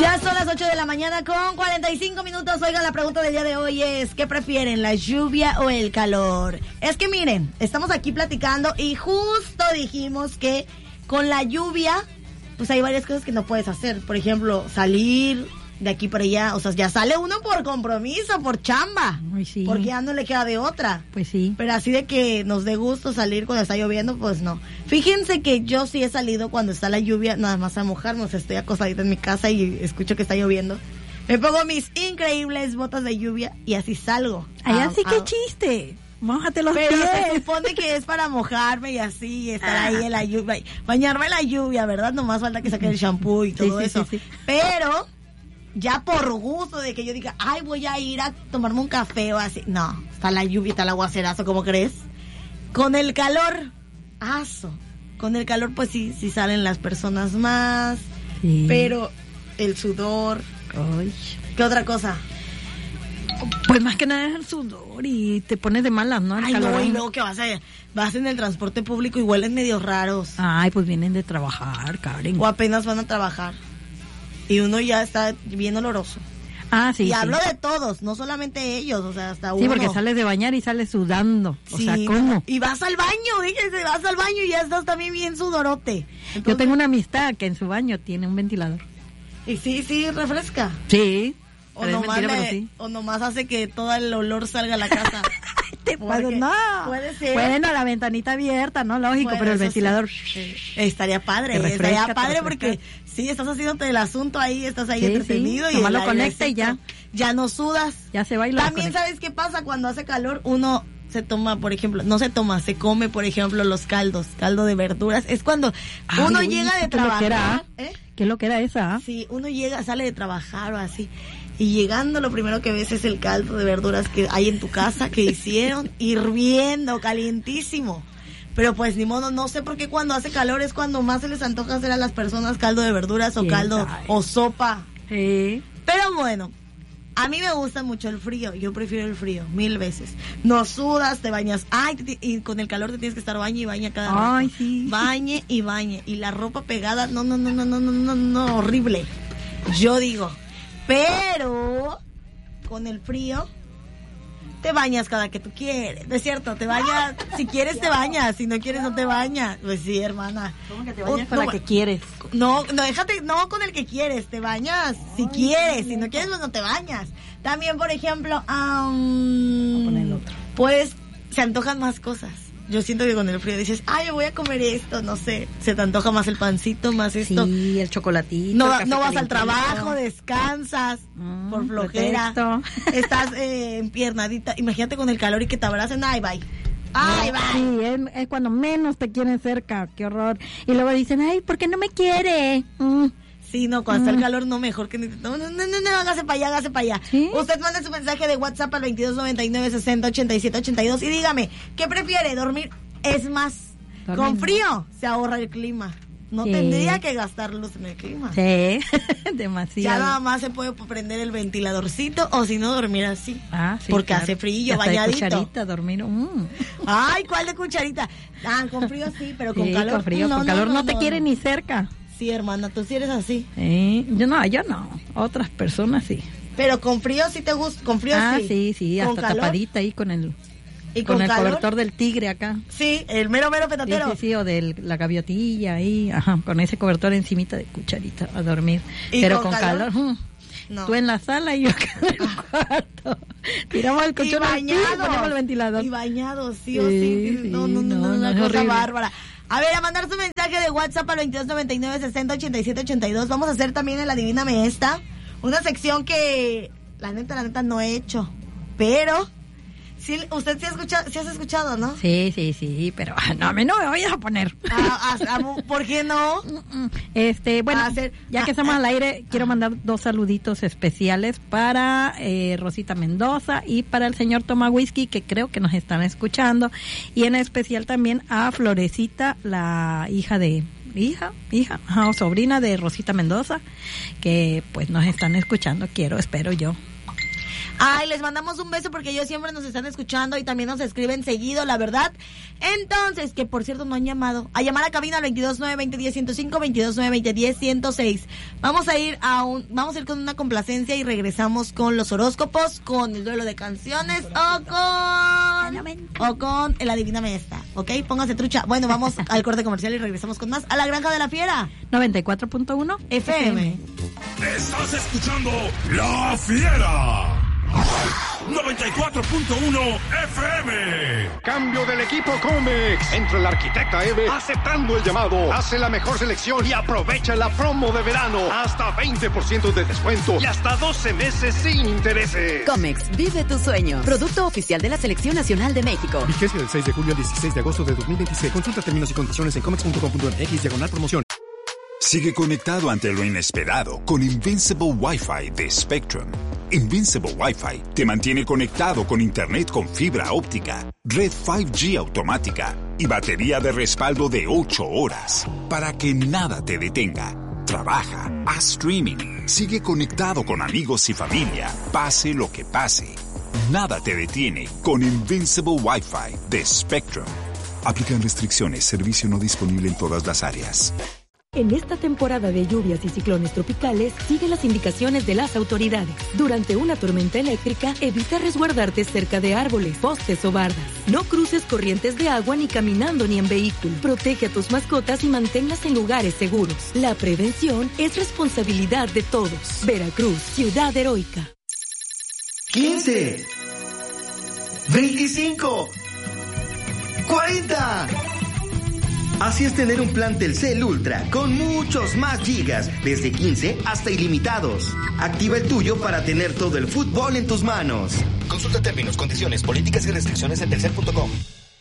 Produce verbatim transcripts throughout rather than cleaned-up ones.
Ya son las ocho de la mañana con cuarenta y cinco minutos. Oigan, la pregunta del día de hoy es: ¿qué prefieren, la lluvia o el calor? Es que miren, estamos aquí platicando y justo dijimos que con la lluvia, pues hay varias cosas que no puedes hacer. Por ejemplo, salir de aquí para allá. O sea, ya sale uno por compromiso, por chamba. Ay, sí. Porque ya no le queda de otra. Pues sí. Pero así de que nos dé gusto salir cuando está lloviendo, pues no. Fíjense que yo sí he salido cuando está la lluvia, nada más a mojarme. O sea, estoy acostadita en mi casa y escucho que está lloviendo. Me pongo mis increíbles botas de lluvia y así salgo. Ay, a, así a, que chiste. Mójate los pero pies. se supone que es para mojarme y así, estar ahí en la lluvia, bañarme en la lluvia, ¿verdad? Nomás falta que saque el shampoo y todo sí, sí, eso. sí, sí. Pero ya por gusto de que yo diga, ay, voy a ir a tomarme un café o así. No, está la lluvia, está el aguacerazo, ¿cómo crees? Con el calor, aso. Con el calor, pues sí, sí salen las personas más. Sí. Pero el sudor. Ay. ¿Qué otra cosa? Pues más que nada es el sudor y te pones de malas, ¿no? El Ay, calor. no, y luego que vas, a, vas en el transporte público y huelen medio raros. Ay, pues vienen de trabajar, Karen. O apenas van a trabajar. Y uno ya está bien oloroso. Ah, sí. Y sí. hablo de todos, no solamente ellos, o sea, hasta uno. Sí, porque sales de bañar y sales sudando. O sí, sea, ¿cómo? Y vas al baño, fíjense, vas al baño y ya estás también bien sudorote. Entonces, yo tengo una amistad que en su baño tiene un ventilador. Y sí, sí, refresca. Sí. O nomás, mentira, le, sí. o nomás hace que todo el olor salga a la casa. Te puedo, no. Puede ser. Bueno, la ventanita abierta, ¿no? Lógico, bueno, pero el ventilador. Sí. Estaría padre, refresca, estaría padre porque sí, estás haciéndote el asunto ahí, estás ahí sí, entretenido. Sí. Y nomás lo conecta y ya. Ya no sudas. Ya se va y lo También conecta. ¿Sabes qué pasa? Cuando hace calor, uno se toma, por ejemplo, no se toma, se come, por ejemplo, los caldos, caldo de verduras. Es cuando Ay, uno uy, llega de ¿qué trabajar. Lo que era? ¿Eh? ¿Qué es lo que era esa? Sí, uno llega, sale de trabajar o así. Y llegando lo primero que ves es el caldo de verduras que hay en tu casa, que hicieron, hirviendo, calientísimo. Pero pues ni modo, no sé por qué cuando hace calor es cuando más se les antoja hacer a las personas caldo de verduras o caldo sabe? o sopa. Sí. Pero bueno, a mí me gusta mucho el frío, yo prefiero el frío, mil veces. No sudas, te bañas, ay, te, y con el calor te tienes que estar bañe y baña cada rato. Ay, sí. Bañe y bañe, y la ropa pegada, no, no, no, no, no, no, no, no, horrible. Yo digo, pero con el frío te bañas cada que tú quieres, ¿no es cierto? Te bañas, si quieres te bañas, si no quieres no te bañas. Pues sí, hermana. ¿Cómo que te bañas oh, con no, la que quieres? No, no, déjate, no con el que quieres, te bañas si Ay, quieres, si no quieres pues no te bañas. También, por ejemplo, um, poner el otro. pues se antojan más cosas. Yo siento que con el frío dices, ay, yo voy a comer esto, no sé, se te antoja más el pancito, más esto. Sí, el chocolatito. No, el no vas al trabajo, descansas mm, por flojera, pretexto. Estás eh, empiernadita. Imagínate con el calor y que te abracen, ay, bye. Ay, bye. Sí, es, es cuando menos te quieren cerca, qué horror. Y luego dicen, ay, ¿por qué no me quiere? Mm. Sí, no, cuando mm. está el calor, no, mejor que... No, no, no, no, no hágase para allá, hágase para allá. ¿Sí? Usted manda su mensaje de WhatsApp al veintidós noventa y nueve sesenta ochenta y siete ochenta y dos y dígame, ¿qué prefiere? ¿Dormir? Es más, ¿dormir? Con frío se ahorra el clima. No sí. tendría que gastar luz en el clima. Sí, demasiado. Ya nada más se puede prender el ventiladorcito o si no, dormir así. Ah, sí, porque claro. hace frío, De bañadito. cucharita, dormir. Mm. Ay, ¿cuál de cucharita? Ah, con frío sí, pero con sí, calor. Con frío, no, con no, calor no, no, no te no, quiere no. ni cerca. Sí, hermana, tú sí eres así. Sí, yo no, yo no. Otras personas sí. Pero con frío sí te gusta, con frío ah, sí. Ah, sí, sí, hasta calor? Tapadita ahí con el... ¿Y con, con el calor? cobertor del tigre acá. Sí, el mero mero petatero. Sí, sí, sí, o de la gaviotilla ahí, ajá, con ese cobertor encimita de cucharita a dormir. Pero con, con calor, calor uh, no. Tú en la sala y yo acá en el cuarto. Tiramos el colchón y ponemos el ventilador. Y bañados, sí, sí o sí. sí. No, no, no, no, no, una cosa horrible. Bárbara. A ver, a mandar su mensaje de WhatsApp al veintidós noventa y nueve sesenta ochenta y siete ochenta y dos. Vamos a hacer también en la Adivíname Esta, una sección que la neta, la neta no he hecho, pero... Sí, usted sí ha escuchado, sí has escuchado, ¿no? Sí, sí, sí, pero no, a mí no me vayas a poner. Ah, ah, ¿por qué no? Este, bueno, hacer, ya que estamos ah, al aire, quiero mandar dos saluditos especiales para eh, Rosita Mendoza y para el señor Toma Whisky, que creo que nos están escuchando, y en especial también a Florecita, la hija de... hija, hija, ajá, o sobrina de Rosita Mendoza, que pues nos están escuchando, quiero, espero yo. Ay, les mandamos un beso porque ellos siempre nos están escuchando y también nos escriben seguido, la verdad. Entonces, que por cierto no han llamado. A llamar a cabina al veintidós nueve veinte diez ciento cinco, veintidós nueve veinte diez ciento seis. Vamos a ir a un, vamos a ir con una complacencia y regresamos con los horóscopos, con el duelo de canciones o con o con el adivíname esta, ¿ok? Póngase trucha. Bueno, vamos al corte comercial y regresamos con más a La Granja de la Fiera. noventa y cuatro punto uno F M. Estás escuchando La Fiera. noventa y cuatro punto uno F M. Cambio del equipo Comex. Entra el arquitecta Eve aceptando el llamado. Hace la mejor selección y aprovecha la promo de verano. Hasta veinte por ciento de descuento y hasta doce meses sin intereses. Comex, vive tu sueño. Producto oficial de la Selección Nacional de México. Vigencia del seis de julio al dieciséis de agosto de dos mil veintiséis. Consulta términos y condiciones en comex punto com punto m x diagonal promoción. Sigue conectado ante lo inesperado con Invincible Wi-Fi de Spectrum. Invincible Wi-Fi te mantiene conectado con internet con fibra óptica, red cinco G automática y batería de respaldo de ocho horas para que nada te detenga. Trabaja, haz streaming, sigue conectado con amigos y familia, pase lo que pase. Nada te detiene con Invincible Wi-Fi de Spectrum. Aplican restricciones, servicio no disponible en todas las áreas. En esta temporada de lluvias y ciclones tropicales, sigue las indicaciones de las autoridades. Durante una tormenta eléctrica, evita resguardarte cerca de árboles, postes o bardas. No cruces corrientes de agua ni caminando ni en vehículo. Protege a tus mascotas y manténlas en lugares seguros. La prevención es responsabilidad de todos. Veracruz, ciudad heroica. quince, veinticinco, cuarenta. Así es tener un plan Telcel Ultra con muchos más gigas, desde quince hasta ilimitados. Activa el tuyo para tener todo el fútbol en tus manos. Consulta términos, condiciones, políticas y restricciones en telcel punto com.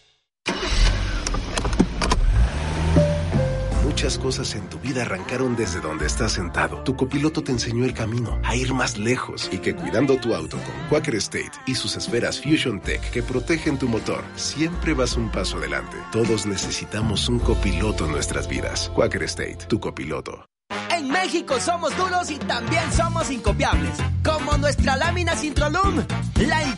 Muchas cosas en tu vida arrancaron desde donde estás sentado. Tu copiloto te enseñó el camino a ir más lejos y que cuidando tu auto con Quaker State y sus esferas Fusion Tech que protegen tu motor, siempre vas un paso adelante. Todos necesitamos un copiloto en nuestras vidas. Quaker State, tu copiloto. En México somos duros y también somos incopiables, como nuestra lámina Sintrolum. La